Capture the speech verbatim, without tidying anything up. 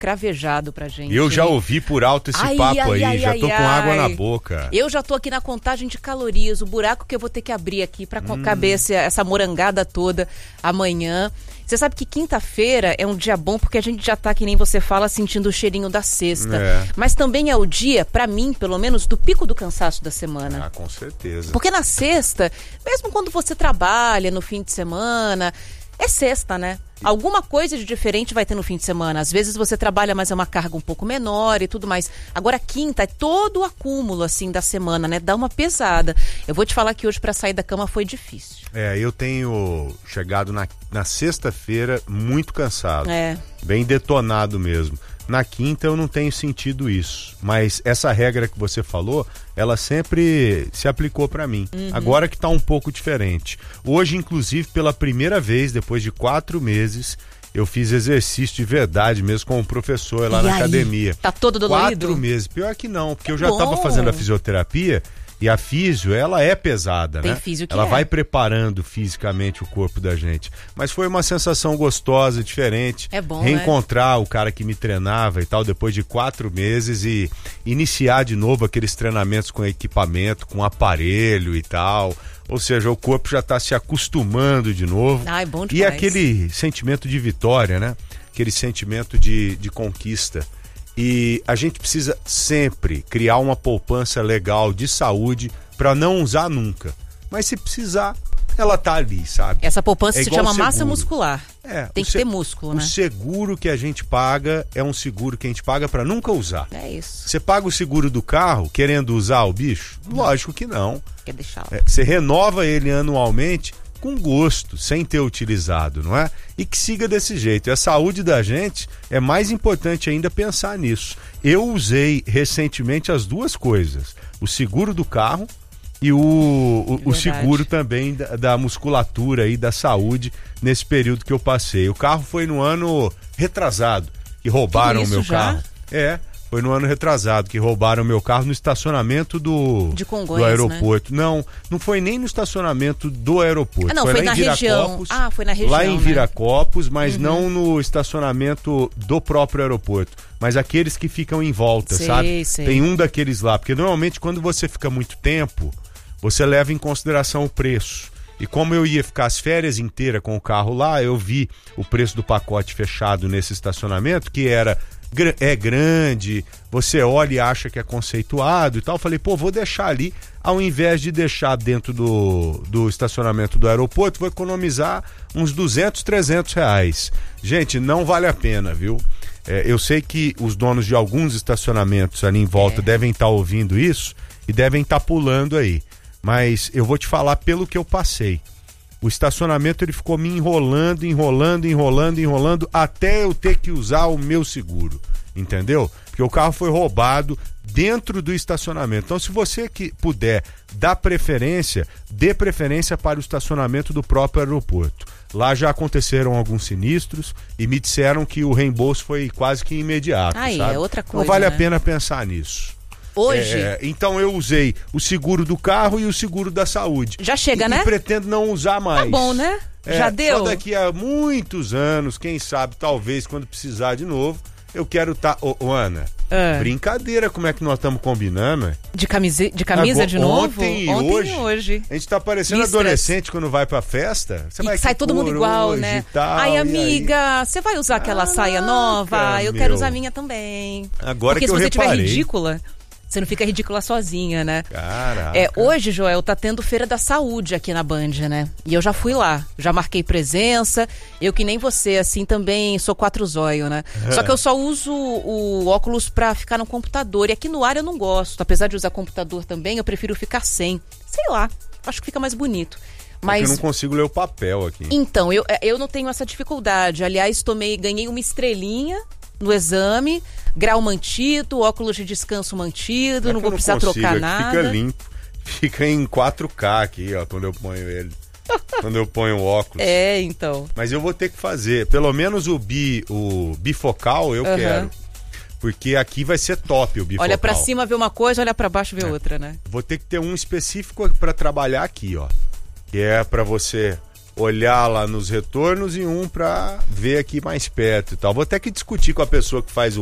cravejado pra gente. Eu já ouvi por alto esse ai, papo ai, aí, ai, já ai, tô ai. com água na boca. Eu já tô aqui na contagem de calorias, o buraco que eu vou ter que abrir aqui pra hum. caber esse, essa morangada toda amanhã. Você sabe que quinta-feira é um dia bom porque a gente já tá, que nem você fala, sentindo o cheirinho da sexta. É. Mas também é o dia, pra mim, pelo menos, do pico do cansaço da semana. Ah, com certeza. Porque na sexta, mesmo quando você trabalha no fim de semana, é sexta, né? Alguma coisa de diferente vai ter no fim de semana. Às vezes você trabalha, mas é uma carga um pouco menor e tudo mais. Agora, quinta é todo o acúmulo, assim, da semana, né? Dá uma pesada. Eu vou te falar que hoje, pra sair da cama, foi difícil. É, eu tenho chegado na, na sexta-feira muito cansado. É. Bem detonado mesmo. Na quinta eu não tenho sentido isso, mas essa regra que você falou, ela sempre se aplicou para mim. Uhum. Agora que tá um pouco diferente. Hoje, inclusive, pela primeira vez, depois de quatro meses, eu fiz exercício de verdade mesmo com um professor lá e na aí? academia. Tá todo dolorido? Quatro meses. Pior que não, porque é eu já bom. tava fazendo a fisioterapia. E a físio, ela é pesada, Tem né? físio que ela é. vai preparando fisicamente o corpo da gente. Mas foi uma sensação gostosa, diferente. É bom, reencontrar, né, o cara que me treinava e tal, depois de quatro meses e iniciar de novo aqueles treinamentos com equipamento, com aparelho e tal. Ou seja, o corpo já está se acostumando de novo. Ah, é bom e demais. aquele sentimento de vitória, né? Aquele sentimento de, de conquista. E a gente precisa sempre criar uma poupança legal de saúde para não usar nunca. Mas se precisar, ela tá ali, sabe? Essa poupança é se chama seguro. massa muscular. É, Tem que se... ter músculo, o né? O seguro que a gente paga é um seguro que a gente paga para nunca usar. É isso. Você paga o seguro do carro querendo usar o bicho? Lógico que não. Quer deixar lá. É, você renova ele anualmente com gosto, sem ter utilizado, não é? E que siga desse jeito. E a saúde da gente é mais importante ainda pensar nisso. Eu usei recentemente as duas coisas, o seguro do carro e o, o, o seguro também da, da musculatura e da saúde nesse período que eu passei. O carro foi no ano retrasado, que roubaram o meu já? carro. É, foi no ano retrasado que roubaram o meu carro no estacionamento do, de Congonhas, do aeroporto. Né? Não, não foi nem no estacionamento do aeroporto. Ah, não, foi, foi lá na em região. Ah, foi na região. Lá em né? Viracopos, mas uhum. não no estacionamento do próprio aeroporto. Mas aqueles que ficam em volta, sei, sabe? Sei. Tem um daqueles lá. Porque normalmente quando você fica muito tempo, você leva em consideração o preço. E como eu ia ficar as férias inteiras com o carro lá, eu vi o preço do pacote fechado nesse estacionamento, que era... é grande, você olha e acha que é conceituado e tal. Eu falei, pô, vou deixar ali, ao invés de deixar dentro do, do estacionamento do aeroporto, vou economizar uns duzentos, trezentos reais. Gente, não vale a pena, viu? É, eu sei que os donos de alguns estacionamentos ali em volta é. devem estar ouvindo isso e devem estar pulando aí. Mas eu vou te falar pelo que eu passei. O estacionamento ele ficou me enrolando, enrolando, enrolando, enrolando, até eu ter que usar o meu seguro, entendeu? Porque o carro foi roubado dentro do estacionamento. Então, se você que puder dar preferência, dê preferência para o estacionamento do próprio aeroporto. Lá já aconteceram alguns sinistros e me disseram que o reembolso foi quase que imediato, Aí, sabe? é outra coisa, não vale né? a pena pensar nisso. Hoje? É, então eu usei o seguro do carro e o seguro da saúde. Já chega, e, né? E pretendo não usar mais. Tá bom, né? É, Já deu? Só daqui a muitos anos, quem sabe, talvez, quando precisar de novo, eu quero estar... Tá... Ô, ô, Ana, é. brincadeira como é que nós estamos combinando, é? De, camise... de camisa Agora, de novo? Ontem e ontem hoje. E hoje. A gente tá parecendo Listras. Adolescente quando vai pra festa. Você e vai sai todo mundo igual, hoje, né? Tal, Ai, amiga, você vai usar aquela Caraca, saia nova? Eu meu. quero usar a minha também. Agora Porque que eu se você reparei. estiver ridícula... Você não fica ridícula sozinha, né? Caraca. É, hoje, Joel, tá tendo Feira da Saúde aqui na Band, né? E eu já fui lá, já marquei presença. Eu que nem você, assim, também sou quatro zóio, né? É. Só que eu só uso o óculos pra ficar no computador. E aqui no ar eu não gosto. Apesar de usar computador também, eu prefiro ficar sem. Sei lá, acho que fica mais bonito. Mas... eu não consigo ler o papel aqui. Então, eu, eu não tenho essa dificuldade. Aliás, tomei, ganhei uma estrelinha no exame, grau mantido, óculos de descanso mantido, é não vou não precisar consigo, trocar é nada. Fica limpo, fica em quatro K aqui, ó, quando eu ponho ele. Quando eu ponho o óculos. É, então. Mas eu vou ter que fazer, pelo menos o bi, o bifocal eu uhum. quero. Porque aqui vai ser top o bifocal. Olha pra cima vê uma coisa, olha pra baixo vê é. outra, né? Vou ter que ter um específico pra trabalhar aqui, ó. Que é pra você olhar lá nos retornos e um para ver aqui mais perto e tal. Vou até que discutir com a pessoa que faz o